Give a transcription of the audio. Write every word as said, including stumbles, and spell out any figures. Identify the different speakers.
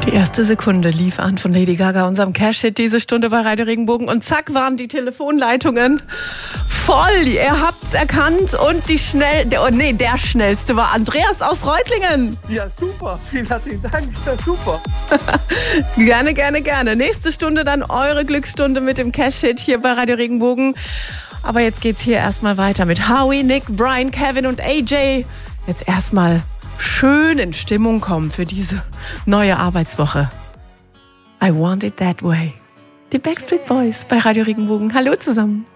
Speaker 1: Die erste Sekunde lief an von Lady Gaga, unserem Cash-Hit diese Stunde bei Radio Regenbogen. Und zack waren die Telefonleitungen voll. Ihr habt's erkannt. Und die schnell, der, oh nee, der schnellste war Andreas aus Reutlingen.
Speaker 2: Ja, super. Vielen herzlichen Dank. Ja, super.
Speaker 1: Gerne, gerne, gerne. Nächste Stunde dann eure Glücksstunde mit dem Cash-Hit hier bei Radio Regenbogen. Aber jetzt geht's hier erstmal weiter mit Howie, Nick, Brian, Kevin und A J. Jetzt erstmal schön in Stimmung kommen für diese neue Arbeitswoche. I want it that way. Die Backstreet Boys bei Radio Regenbogen. Hallo zusammen.